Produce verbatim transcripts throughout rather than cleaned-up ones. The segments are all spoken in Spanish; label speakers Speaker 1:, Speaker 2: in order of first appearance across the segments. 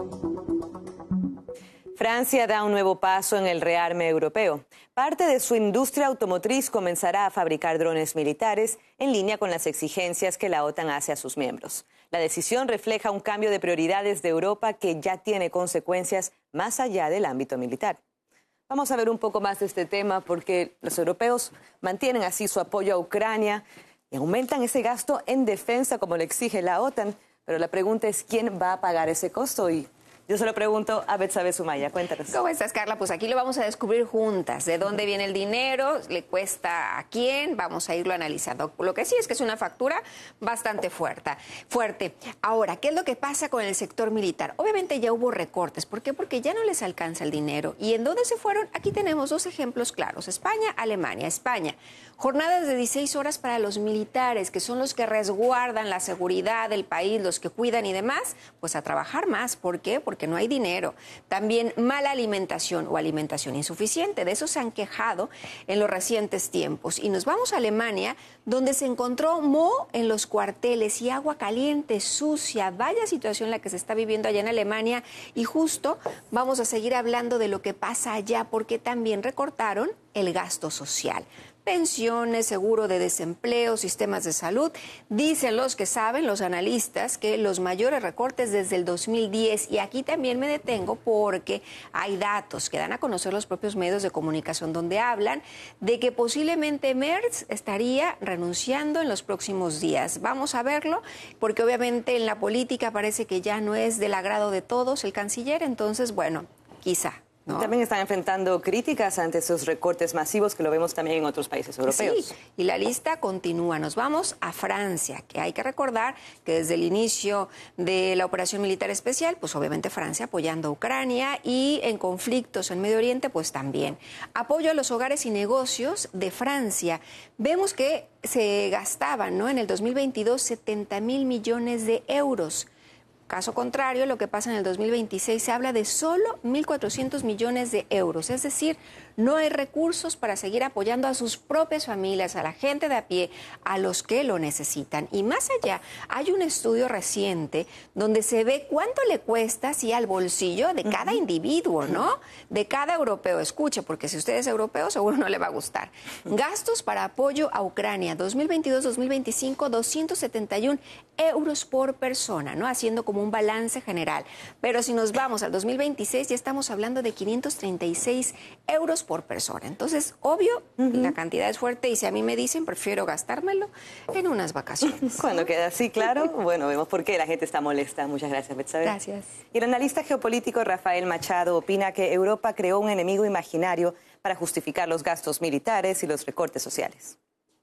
Speaker 1: Francia da un nuevo paso en el rearme europeo. Parte de su industria automotriz comenzará a fabricar drones militares en línea con las exigencias que la OTAN hace a sus miembros. La decisión refleja un cambio de prioridades de Europa que ya tiene consecuencias más allá del ámbito militar. Vamos a ver un poco más de este tema porque los europeos mantienen así su apoyo a Ucrania y aumentan ese gasto en defensa como lo exige la OTAN. Pero la pregunta es quién va a pagar ese costo y yo se lo pregunto a Betsabe Sumaya. Cuéntanos.
Speaker 2: ¿Cómo estás, Carla? Pues aquí lo vamos a descubrir juntas. ¿De dónde viene el dinero? ¿Le cuesta a quién? Vamos a irlo analizando. Lo que sí es que es una factura bastante fuerte. fuerte. Ahora, ¿qué es lo que pasa con el sector militar? Obviamente ya hubo recortes. ¿Por qué? Porque ya no les alcanza el dinero. ¿Y en dónde se fueron? Aquí tenemos dos ejemplos claros. España, Alemania. España, jornadas de dieciséis horas para los militares, que son los que resguardan la seguridad del país, los que cuidan y demás, pues a trabajar más. ¿Por qué? Porque que no hay dinero. También mala alimentación o alimentación insuficiente. De eso se han quejado en los recientes tiempos. Y nos vamos a Alemania, donde se encontró moho en los cuarteles y agua caliente, sucia. Vaya situación la que se está viviendo allá en Alemania. Y justo vamos a seguir hablando de lo que pasa allá, porque también recortaron el gasto social. Pensiones, seguro de desempleo, sistemas de salud. Dicen los que saben, los analistas, que los mayores recortes desde el dos mil diez. Y aquí también me detengo porque hay datos que dan a conocer los propios medios de comunicación donde hablan de que posiblemente Merz estaría renunciando en los próximos días. Vamos a verlo porque obviamente en la política parece que ya no es del agrado de todos el canciller. Entonces, bueno, quizá. ¿No?
Speaker 1: También están enfrentando críticas ante esos recortes masivos que lo vemos también en otros países europeos.
Speaker 2: Sí, y la lista continúa. Nos vamos a Francia, que hay que recordar que desde el inicio de la operación militar especial, pues obviamente Francia apoyando a Ucrania y en conflictos en Medio Oriente, pues también. Apoyo a los hogares y negocios de Francia. Vemos que se gastaban, ¿no?, en el dos mil veintidós setenta mil millones de euros. Caso contrario, lo que pasa en el dos mil veintiséis se habla de solo mil cuatrocientos millones de euros. Es decir, no hay recursos para seguir apoyando a sus propias familias, a la gente de a pie, a los que lo necesitan. Y más allá, hay un estudio reciente donde se ve cuánto le cuesta así al bolsillo de cada individuo, ¿no? De cada europeo. Escuche, porque si usted es europeo, seguro no le va a gustar. Gastos para apoyo a Ucrania, dos mil veintidós dos mil veinticinco, doscientos setenta y uno euros por persona, ¿no? Haciendo como un balance general. Pero si nos vamos al dos mil veintiséis, ya estamos hablando de quinientos treinta y seis euros por persona. Entonces, obvio, uh-huh. la cantidad es fuerte y si a mí me dicen, prefiero gastármelo en unas vacaciones.
Speaker 1: Cuando queda así claro, bueno, vemos por qué la gente está molesta. Muchas gracias, Betsabe.
Speaker 2: Gracias.
Speaker 1: Y el analista geopolítico Rafael Machado opina que Europa creó un enemigo imaginario para justificar los gastos militares y los recortes sociales.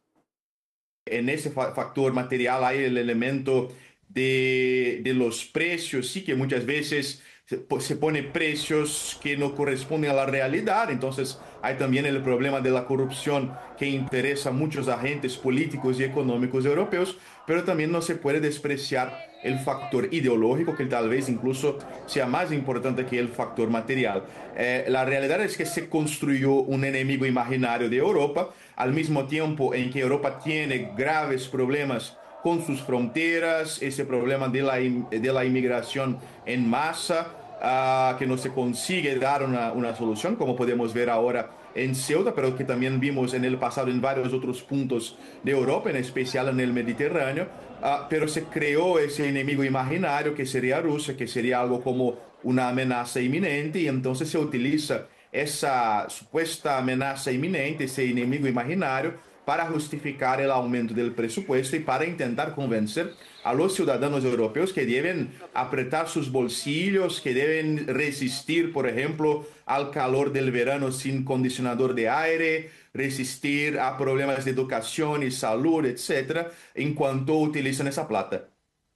Speaker 3: En ese factor material hay el elemento de, de los precios, sí, que muchas veces se pone precios que no corresponden a la realidad. Entonces hay también el problema de la corrupción que interesa a muchos agentes políticos y económicos europeos, pero también no se puede despreciar el factor ideológico, que tal vez incluso sea más importante que el factor material. Eh, la realidad es que se construyó un enemigo imaginario de Europa, al mismo tiempo en que Europa tiene graves problemas con sus fronteras, ese problema de la, de la inmigración en masa, uh, que no se consigue dar una, una solución, como podemos ver ahora en Ceuta, pero que también vimos en el pasado en varios otros puntos de Europa, en especial en el Mediterráneo. Uh, pero se creó ese enemigo imaginario que sería Rusia, que sería algo como una amenaza inminente, y entonces se utiliza esa supuesta amenaza inminente, ese enemigo imaginario, para justificar el aumento del presupuesto y para intentar convencer a los ciudadanos europeos que deben apretar sus bolsillos, que deben resistir, por ejemplo, al calor del verano sin condicionador de aire, resistir a problemas de educación y salud, etcétera, en cuanto utilizan esa plata.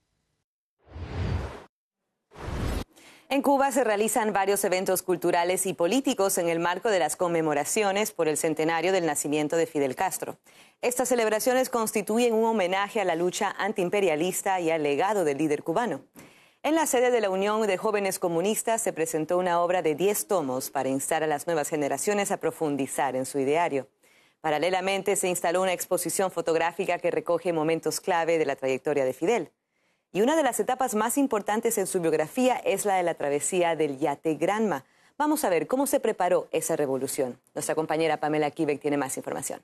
Speaker 1: En Cuba se realizan varios eventos culturales y políticos en el marco de las conmemoraciones por el centenario del nacimiento de Fidel Castro. Estas celebraciones constituyen un homenaje a la lucha antiimperialista y al legado del líder cubano. En la sede de la Unión de Jóvenes Comunistas se presentó una obra de diez tomos para instar a las nuevas generaciones a profundizar en su ideario. Paralelamente se instaló una exposición fotográfica que recoge momentos clave de la trayectoria de Fidel. Y una de las etapas más importantes en su biografía es la de la travesía del yate Granma. Vamos a ver cómo se preparó esa revolución. Nuestra compañera Pamela Quebec tiene más información.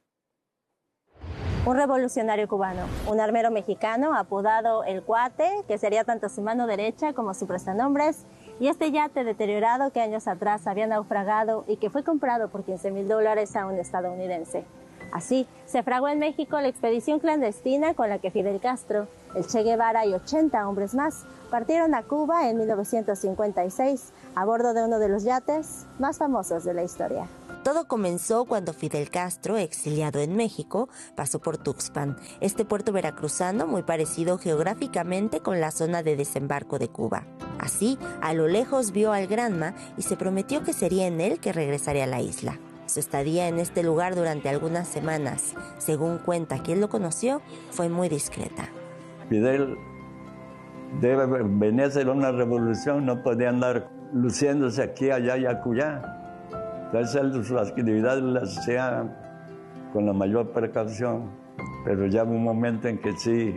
Speaker 4: Un revolucionario cubano, un armero mexicano apodado El Cuate, que sería tanto su mano derecha como su prestanombres, y este yate deteriorado que años atrás había naufragado y que fue comprado por quince mil dólares a un estadounidense. Así, se fraguó en México la expedición clandestina con la que Fidel Castro, el Che Guevara y ochenta hombres más partieron a Cuba en mil novecientos cincuenta y seis a bordo de uno de los yates más famosos de la historia.
Speaker 5: Todo comenzó cuando Fidel Castro, exiliado en México, pasó por Tuxpan, este puerto veracruzano muy parecido geográficamente con la zona de desembarco de Cuba. Así, a lo lejos vio al Granma y se prometió que sería en él que regresaría a la isla. Su estadía en este lugar durante algunas semanas, según cuenta quien lo conoció, fue muy discreta.
Speaker 6: Fidel debe venir a hacer una revolución, no podía andar luciéndose aquí, allá y acullá. Entonces sus actividades las hacía con la mayor precaución, pero ya hubo un momento en que sí,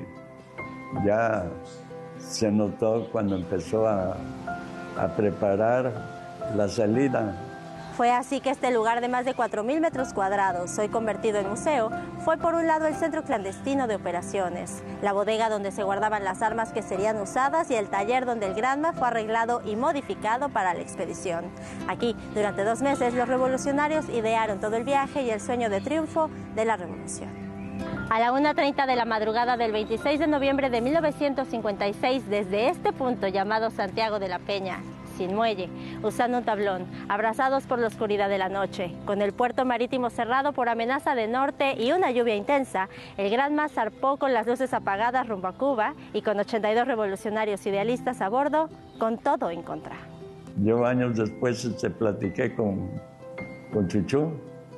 Speaker 6: ya se notó cuando empezó a, a preparar la salida.
Speaker 4: Fue así que este lugar de más de cuatro mil metros cuadrados, hoy convertido en museo, fue por un lado el centro clandestino de operaciones, la bodega donde se guardaban las armas que serían usadas y el taller donde el Granma fue arreglado y modificado para la expedición. Aquí, durante dos meses, los revolucionarios idearon todo el viaje y el sueño de triunfo de la revolución. A la una treinta de la madrugada del veintiséis de noviembre de mil novecientos cincuenta y seis, desde este punto llamado Santiago de la Peña, sin muelle, usando un tablón, abrazados por la oscuridad de la noche, con el puerto marítimo cerrado por amenaza de norte y una lluvia intensa, el Granma zarpó con las luces apagadas rumbo a Cuba y con ochenta y dos revolucionarios idealistas a bordo, con todo en contra.
Speaker 6: Yo años después se platiqué con, con Chuchú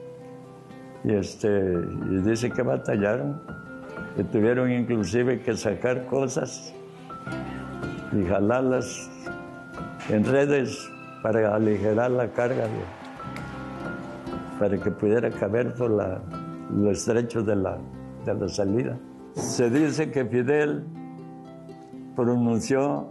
Speaker 6: y, este, y dice que batallaron, que tuvieron inclusive que sacar cosas y jalarlas en redes para aligerar la carga, de, para que pudiera caber por la, lo estrecho de la, de la salida. Se dice que Fidel pronunció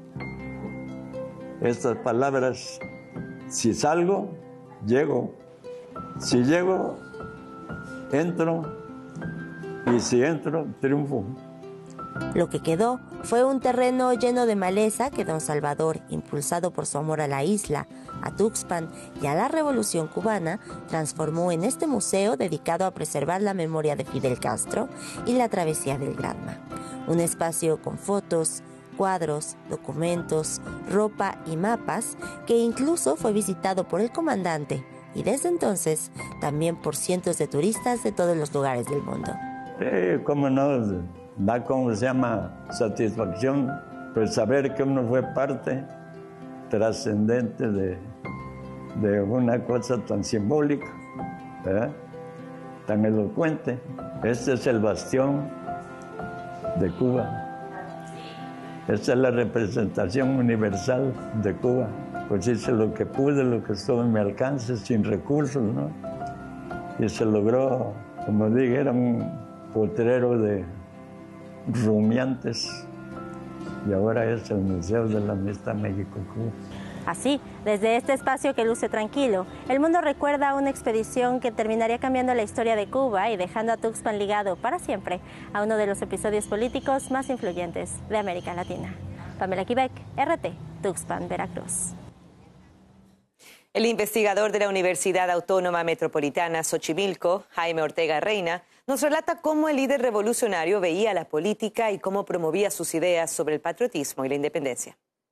Speaker 6: estas palabras: si salgo, llego; si llego, entro; y si entro, triunfo.
Speaker 5: Lo que quedó fue un terreno lleno de maleza que don Salvador, impulsado por su amor a la isla, a Tuxpan y a la Revolución Cubana, transformó en este museo dedicado a preservar la memoria de Fidel Castro y la travesía del Granma. Un espacio con fotos, cuadros, documentos, ropa y mapas que incluso fue visitado por el comandante y desde entonces también por cientos de turistas de todos los lugares del mundo.
Speaker 6: Sí, cómo no, da como se llama satisfacción, pues saber que uno fue parte trascendente de, de una cosa tan simbólica, ¿verdad? Tan elocuente. Este es el bastión de Cuba. Esta es la representación universal de Cuba. Pues hice lo que pude, lo que estuvo en mi alcance, sin recursos, ¿no? Y se logró, como dije, era un potrero de rumiantes, y ahora es el Museo de la Amistad México-Cuba.
Speaker 4: Así, desde este espacio que luce tranquilo, el mundo recuerda una expedición que terminaría cambiando la historia de Cuba y dejando a Tuxpan ligado para siempre a uno de los episodios políticos más influyentes de América Latina. Pamela Quebec, R T, Tuxpan, Veracruz.
Speaker 1: El investigador de la Universidad Autónoma Metropolitana Xochimilco, Jaime Ortega Reina, nos relata cómo el líder revolucionario veía la política y cómo promovía sus ideas sobre el patriotismo y la independencia.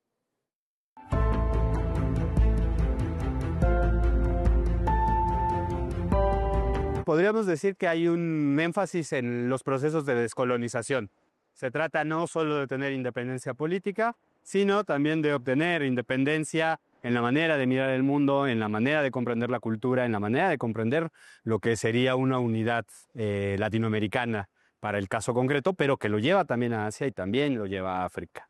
Speaker 7: Podríamos decir que hay un énfasis en los procesos de descolonización. Se trata no solo de tener independencia política, sino también de obtener independencia en la manera de mirar el mundo, en la manera de comprender la cultura, en la manera de comprender lo que sería una unidad eh, latinoamericana para el caso concreto, pero que lo lleva también a Asia y también lo lleva a África.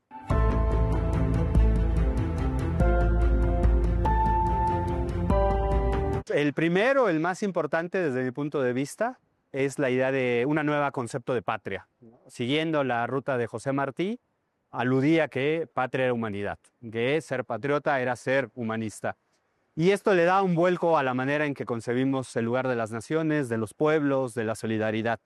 Speaker 7: El primero, el más importante desde mi punto de vista, es la idea de una nueva concepto de patria. Siguiendo la ruta de José Martí, aludía que patria era humanidad, que ser patriota era ser humanista. Y esto le da un vuelco a la manera en que concebimos el lugar de las naciones, de los pueblos, de la solidaridad.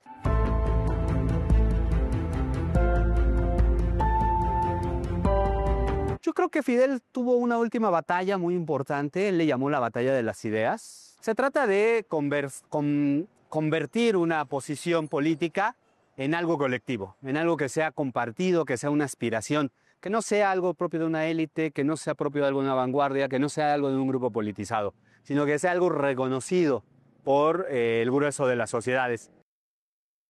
Speaker 7: Yo creo que Fidel tuvo una última batalla muy importante, él le llamó la batalla de las ideas. Se trata de conver- con- convertir una posición política en algo colectivo, en algo que sea compartido, que sea una aspiración, que no sea algo propio de una élite, que no sea propio de alguna vanguardia, que no sea algo de un grupo politizado, sino que sea algo reconocido por eh, el grueso de las sociedades.